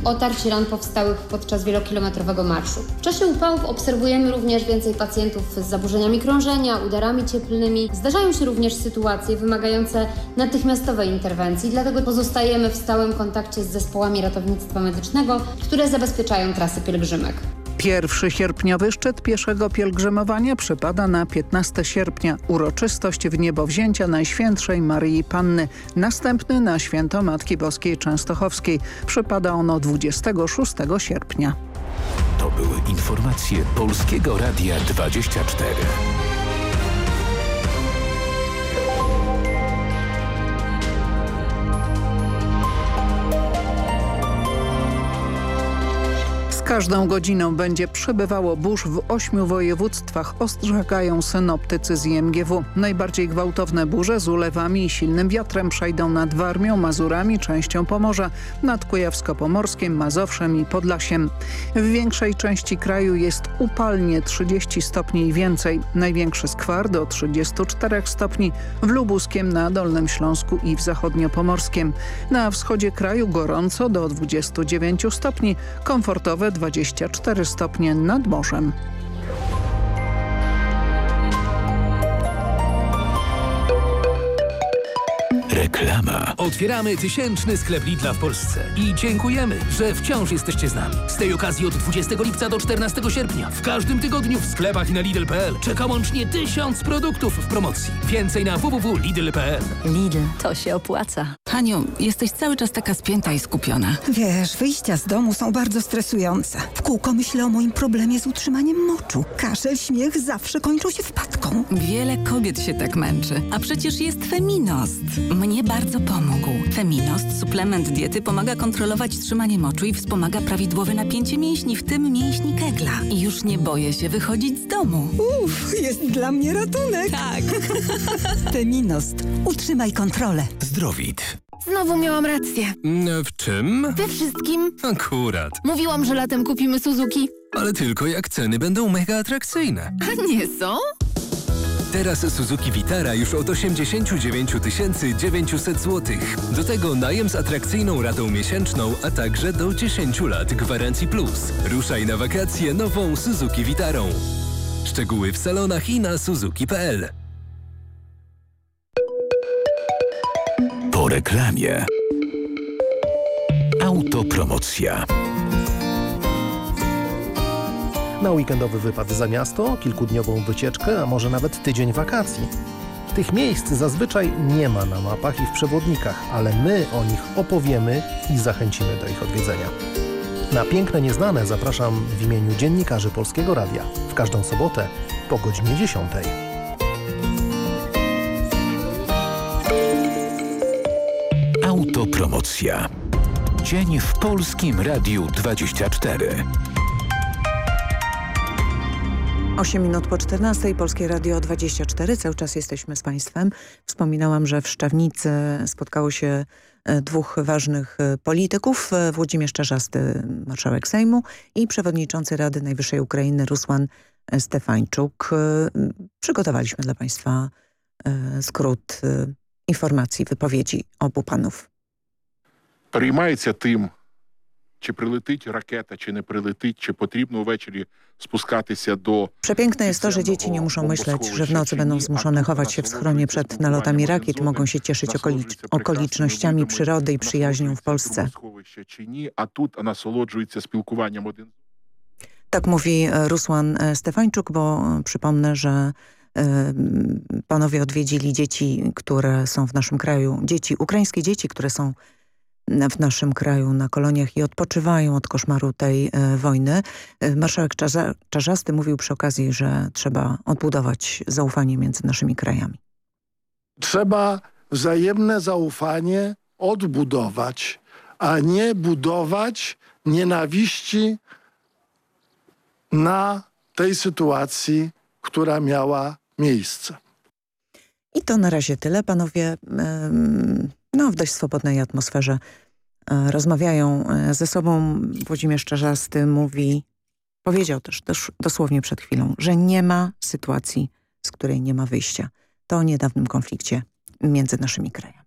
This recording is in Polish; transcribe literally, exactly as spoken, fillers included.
otarć ran powstałych podczas wielokilometrowego marszu. W czasie upałów obserwujemy również więcej pacjentów z zaburzeniami krążenia, udarami cieplnymi. Zdarzają się również sytuacje wymagające natychmiastowej interwencji, dlatego pozostajemy w stałym kontakcie z zespołami ratownictwa medycznego, które zabezpieczają trasy pielgrzymek. Pierwszy sierpniowy szczyt pieszego pielgrzymowania przypada na piętnastego sierpnia. Uroczystość w niebowzięcia Najświętszej Maryi Panny. Następny na święto Matki Boskiej Częstochowskiej. Przypada ono dwudziestego szóstego sierpnia. To były informacje Polskiego Radia dwadzieścia cztery. Każdą godziną będzie przybywało burz w ośmiu województwach, ostrzegają synoptycy z I M G W. Najbardziej gwałtowne burze z ulewami i silnym wiatrem przejdą nad Warmią, Mazurami, częścią Pomorza, nad Kujawsko-Pomorskiem, Mazowszem i Podlasiem. W większej części kraju jest upalnie, trzydzieści stopni i więcej. Największy skwar do trzydziestu czterech stopni w Lubuskiem, na Dolnym Śląsku i w Zachodniopomorskiem. Na wschodzie kraju gorąco do dwudziestu dziewięciu stopni, komfortowe dwadzieścia cztery stopnie nad morzem. Reklama. Otwieramy tysięczny sklep Lidla w Polsce i dziękujemy, że wciąż jesteście z nami. Z tej okazji od dwudziestego lipca do czternastego sierpnia w każdym tygodniu w sklepach i na Lidl kropka p l czeka łącznie tysiąc produktów w promocji. Więcej na w w w kropka lidl kropka p l. Lidl, to się opłaca. Haniu, jesteś cały czas taka spięta i skupiona. Wiesz, wyjścia z domu są bardzo stresujące. W kółko myślę o moim problemie z utrzymaniem moczu. Kaszel, śmiech zawsze kończą się wpadką. Wiele kobiet się tak męczy. A przecież jest Feminost. Mnie bardzo pomógł. Feminost, suplement diety, pomaga kontrolować trzymanie moczu i wspomaga prawidłowe napięcie mięśni, w tym mięśni kegla. I już nie boję się wychodzić z domu. Uff, jest dla mnie ratunek. Tak. Feminost. Utrzymaj kontrolę. Zdrowit. Znowu miałam rację. W czym? We wszystkim. Akurat. Mówiłam, że latem kupimy Suzuki. Ale tylko jak ceny będą mega atrakcyjne. A nie są? Teraz Suzuki Vitara już od osiemdziesiąt dziewięć tysięcy dziewięćset złotych. Do tego najem z atrakcyjną ratą miesięczną, a także do dziesięciu lat gwarancji plus. Ruszaj na wakacje nową Suzuki Vitarą. Szczegóły w salonach i na suzuki kropka p l. Po reklamie. Autopromocja. Na weekendowy wypad za miasto, kilkudniową wycieczkę, a może nawet tydzień wakacji. Tych miejsc zazwyczaj nie ma na mapach i w przewodnikach, ale my o nich opowiemy i zachęcimy do ich odwiedzenia. Na Piękne Nieznane zapraszam w imieniu dziennikarzy Polskiego Radia w każdą sobotę po godzinie dziesiątej. Autopromocja. Dzień w Polskim Radiu dwadzieścia cztery. osiem minut po czternastej, Polskie Radio dwadzieścia cztery. Cały czas jesteśmy z Państwem. Wspominałam, że w Szczawnicy spotkało się dwóch ważnych polityków. Włodzimierz Czarzasty, marszałek Sejmu, i przewodniczący Rady Najwyższej Ukrainy Rusłan Stefańczuk. Przygotowaliśmy dla Państwa skrót informacji, wypowiedzi obu panów. Переймається тим, чи прилетить ракета, чи не прилетить, чи потрібно ввечері спускатися до... Przepiękne jest to, że dzieci nie muszą myśleć, że w nocy będą zmuszone chować się w schronie przed nalotami rakiet. Mogą się cieszyć okolicz okolicznościami przyrody i przyjaźnią w Polsce. Tak mówi Rusłan Stefańczuk, bo przypomnę, że y, panowie odwiedzili dzieci, które są w naszym kraju, dzieci, ukraińskie dzieci, które są w naszym kraju na koloniach i odpoczywają od koszmaru tej e, wojny. E, marszałek Czarza, Czarzasty mówił przy okazji, że trzeba odbudować zaufanie między naszymi krajami. Trzeba wzajemne zaufanie odbudować, a nie budować nienawiści na tej sytuacji, która miała miejsce. I to na razie tyle. Panowie no, w dość swobodnej atmosferze rozmawiają ze sobą. Włodzimierz Czarzasty mówi, powiedział też dosłownie przed chwilą, że nie ma sytuacji, z której nie ma wyjścia. To o niedawnym konflikcie między naszymi krajami.